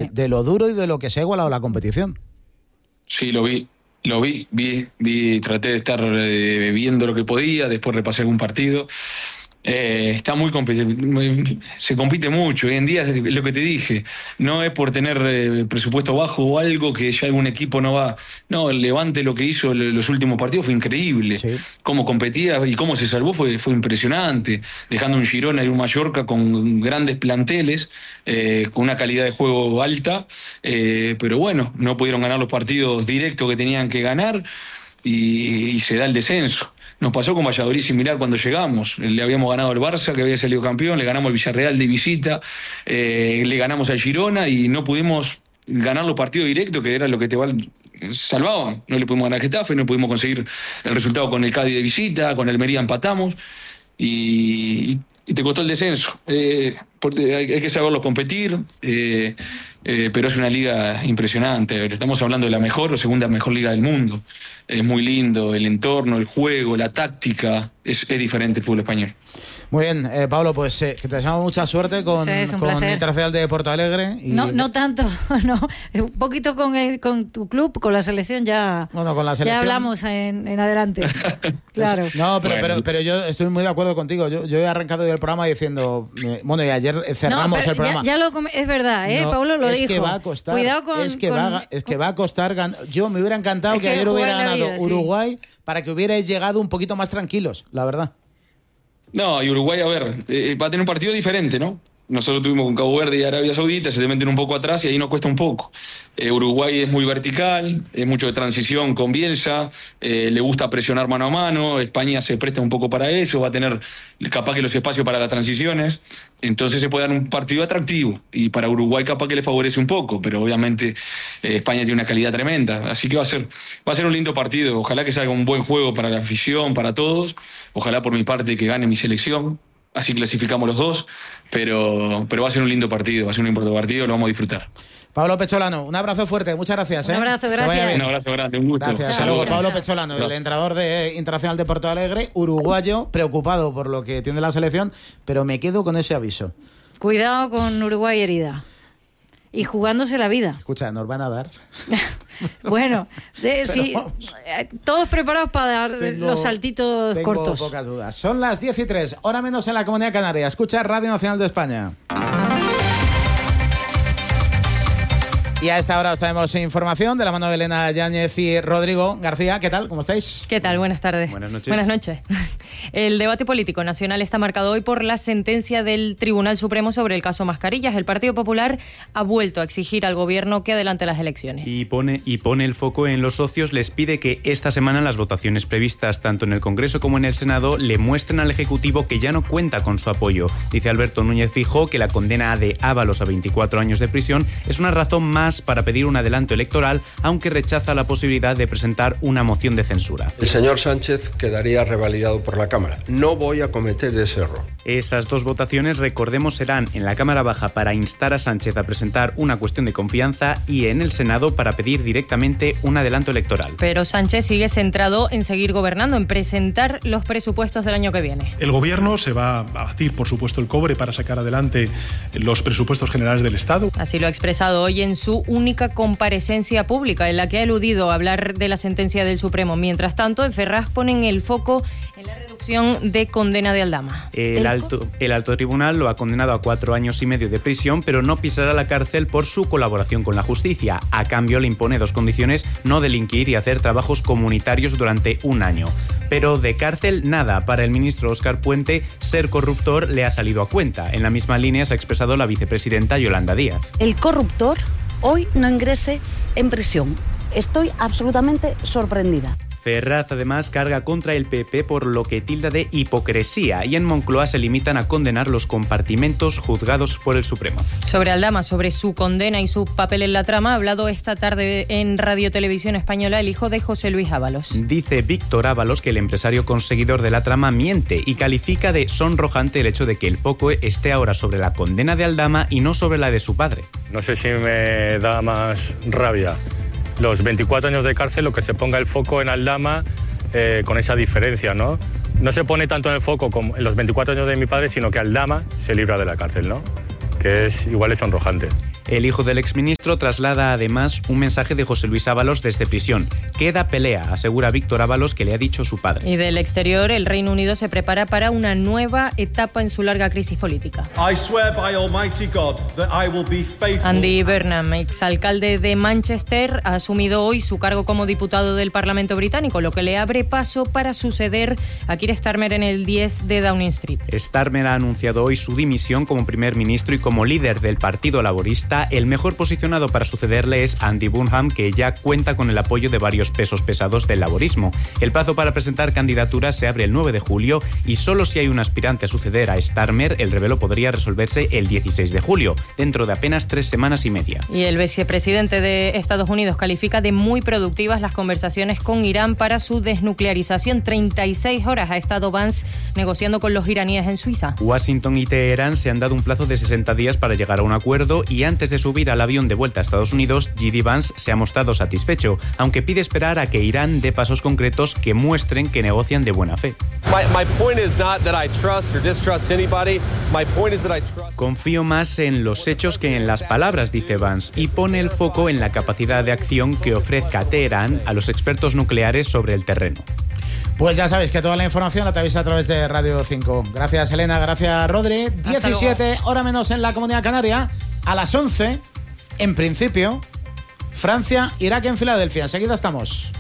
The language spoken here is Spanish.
de lo duro y de lo que se ha igualado la competición. Sí, lo vi, traté de estar viendo lo que podía, después repasé algún partido. Está muy se compite mucho. Hoy en día, lo que te dije, no es por tener presupuesto bajo o algo que ya algún equipo no va. No, el Levante lo que hizo los últimos partidos fue increíble. Sí. Cómo competía y cómo se salvó fue impresionante, dejando un Girona y un Mallorca con grandes planteles, con una calidad de juego alta, pero bueno, no pudieron ganar los partidos directos que tenían que ganar y se da el descenso. Nos pasó con Valladolid similar cuando llegamos. Le habíamos ganado al Barça, que había salido campeón, le ganamos al Villarreal de visita, le ganamos al Girona y no pudimos ganar los partidos directos, que era lo que te salvaban. No le pudimos ganar a Getafe, no pudimos conseguir el resultado con el Cádiz de visita, con el Almería empatamos y te costó el descenso. Porque hay que saberlo competir, pero es una liga impresionante. Estamos hablando de la mejor o segunda mejor liga del mundo. Es muy lindo el entorno, el juego, la táctica. Es diferente el fútbol español. Muy bien, Pablo, pues que te deseamos mucha suerte con Internacional de Porto Alegre. Y... No tanto, no. Un poquito con tu club, con la selección ya. Bueno, con la selección ya hablamos en adelante. Claro. No, pero yo estoy muy de acuerdo contigo. Yo he arrancado hoy el programa diciendo, bueno, y ayer cerramos el programa. Es verdad, no, Pablo lo dijo. Es que va a costar. Cuidado con. Es que va a costar. Yo me hubiera encantado que ayer hubiera ganado Uruguay para que hubierais llegado un poquito más tranquilos, la verdad. No, y Uruguay, a ver, va a tener un partido diferente, ¿no? Nosotros tuvimos con Cabo Verde y Arabia Saudita, se te meten un poco atrás y ahí nos cuesta un poco. Uruguay es muy vertical, es mucho de transición con Bielsa, le gusta presionar mano a mano, España se presta un poco para eso, va a tener capaz que los espacios para las transiciones, entonces se puede dar un partido atractivo y para Uruguay capaz que le favorece un poco, pero obviamente España tiene una calidad tremenda, así que va a ser un lindo partido, ojalá que salga un buen juego para la afición, para todos, ojalá por mi parte que gane mi selección. Así clasificamos los dos, pero va a ser un lindo partido, va a ser un importante partido, lo vamos a disfrutar. Pablo Pecholano, un abrazo fuerte, muchas gracias. Un abrazo, gracias. Un abrazo grande, un gusto. Gracias. Saludos, Pablo Pecholano, el entrenador de Internacional de Porto Alegre, uruguayo, preocupado por lo que tiene la selección, pero me quedo con ese aviso. Cuidado con Uruguay herida. Y jugándose la vida. Escucha, nos van a dar. Bueno, sí, todos preparados para dar los saltitos cortos. Tengo pocas dudas. Son las 10:03, hora menos en la Comunidad Canaria. Escucha Radio Nacional de España. Y a esta hora os traemos información de la mano de Elena Yáñez y Rodrigo García. ¿Qué tal? ¿Cómo estáis? ¿Qué tal? Buenas tardes. Buenas noches. Buenas noches. El debate político nacional está marcado hoy por la sentencia del Tribunal Supremo sobre el caso Mascarillas. El Partido Popular ha vuelto a exigir al gobierno que adelante las elecciones. Y pone el foco en los socios, les pide que esta semana las votaciones previstas tanto en el Congreso como en el Senado le muestren al Ejecutivo que ya no cuenta con su apoyo. Dice Alberto Núñez Feijóo que la condena de Ábalos a 24 años de prisión es una razón más para pedir un adelanto electoral, aunque rechaza la posibilidad de presentar una moción de censura. El señor Sánchez quedaría revalidado por la Cámara. No voy a cometer ese error. Esas dos votaciones, recordemos, serán en la Cámara Baja para instar a Sánchez a presentar una cuestión de confianza y en el Senado para pedir directamente un adelanto electoral. Pero Sánchez sigue centrado en seguir gobernando, en presentar los presupuestos del año que viene. El gobierno se va a batir, por supuesto, el cobre para sacar adelante los presupuestos generales del Estado. Así lo ha expresado hoy en su única comparecencia pública, en la que ha eludido hablar de la sentencia del Supremo. Mientras tanto, en Ferraz ponen el foco en la reducción de condena de Aldama. El alto tribunal lo ha condenado a 4 años y medio de prisión, pero no pisará la cárcel por su colaboración con la justicia. A cambio, le impone 2 condiciones: no delinquir y hacer trabajos comunitarios durante 1 año. Pero de cárcel nada. Para el ministro Óscar Puente, ser corruptor le ha salido a cuenta. En la misma línea se ha expresado la vicepresidenta Yolanda Díaz. El corruptor hoy no ingrese en prisión. Estoy absolutamente sorprendida. Ferraz además carga contra el PP por lo que tilda de hipocresía, y en Moncloa se limitan a condenar los compartimentos juzgados por el Supremo. Sobre Aldama, sobre su condena y su papel en la trama, ha hablado esta tarde en Radio Televisión Española el hijo de José Luis Ábalos. Dice Víctor Ábalos que el empresario conseguidor de la trama miente y califica de sonrojante el hecho de que el foco esté ahora sobre la condena de Aldama y no sobre la de su padre. No sé si me da más rabia los 24 años de cárcel o que se ponga el foco en Aldama, con esa diferencia, ¿no? No se pone tanto en el foco como en los 24 años de mi padre, sino que Aldama se libra de la cárcel, ¿no? Que es igual de sonrojante. El hijo del exministro traslada además un mensaje de José Luis Ábalos desde prisión. Queda pelea, asegura Víctor Ábalos, que le ha dicho su padre. Y del exterior, el Reino Unido se prepara para una nueva etapa en su larga crisis política. Andy Burnham, exalcalde de Manchester, ha asumido hoy su cargo como diputado del Parlamento británico, lo que le abre paso para suceder a Keir Starmer en el 10 de Downing Street. Starmer ha anunciado hoy su dimisión como primer ministro y como líder del Partido Laborista. El mejor posicionado para sucederle es Andy Burnham, que ya cuenta con el apoyo de varios pesos pesados del laborismo. El plazo para presentar candidaturas se abre el 9 de julio y solo si hay un aspirante a suceder a Starmer, el revelo podría resolverse el 16 de julio, dentro de apenas 3 semanas y media. Y el vicepresidente de Estados Unidos califica de muy productivas las conversaciones con Irán para su desnuclearización. 36 horas ha estado Vance negociando con los iraníes en Suiza. Washington y Teherán se han dado un plazo de 60 días para llegar a un acuerdo y antes de subir al avión de vuelta a Estados Unidos, J.D. Vance se ha mostrado satisfecho, aunque pide esperar a que Irán dé pasos concretos que muestren que negocian de buena fe. Confío más en los hechos que en las palabras, dice Vance, y pone el foco en la capacidad de acción que ofrezca Teherán a los expertos nucleares sobre el terreno. Pues ya sabéis que toda la información la tenéis a través de Radio 5. Gracias, Elena, gracias, Rodri. 17, hora menos en la Comunidad Canaria. A las 11, en principio, Francia, Irak en Filadelfia. Enseguida estamos.